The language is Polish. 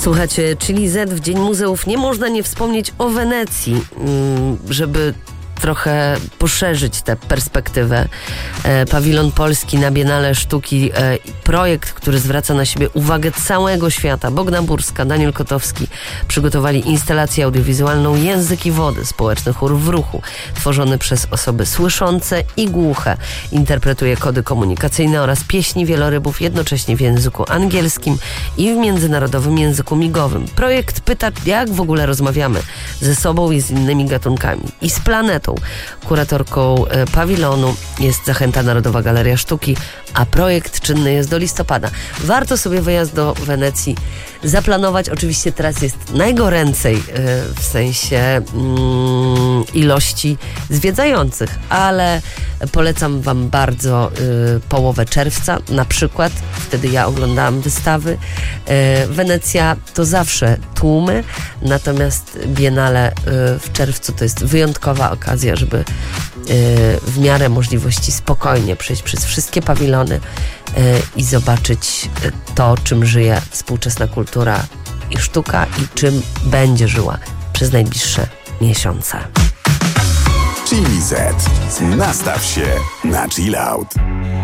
Słuchajcie, Chili Z w Dzień Muzeów. Nie można nie wspomnieć o Wenecji, żeby trochę poszerzyć tę perspektywę. Pawilon Polski na Biennale Sztuki, projekt, który zwraca na siebie uwagę całego świata. Bogna Burska, Daniel Kotowski przygotowali instalację audiowizualną Języki Wody, społeczny chór w ruchu, tworzony przez osoby słyszące i głuche. Interpretuje kody komunikacyjne oraz pieśni wielorybów jednocześnie w języku angielskim i w międzynarodowym języku migowym. Projekt pyta, jak w ogóle rozmawiamy ze sobą i z innymi gatunkami i z planetą. Kuratorką pawilonu jest Zachęta Narodowa Galeria Sztuki, a projekt czynny jest do listopada. Warto sobie wyjazd do Wenecji zaplanować. Oczywiście teraz jest najgoręcej w sensie ilości zwiedzających, ale polecam wam bardzo połowę czerwca na przykład. Wtedy ja oglądałam wystawy. Wenecja to zawsze tłumy, natomiast Biennale w czerwcu to jest wyjątkowa okazja, żeby w miarę możliwości spokojnie przejść przez wszystkie pawilony i zobaczyć to, czym żyje współczesna kultura i sztuka i czym będzie żyła przez najbliższe miesiące. Chili Z. Nastaw się na chill out.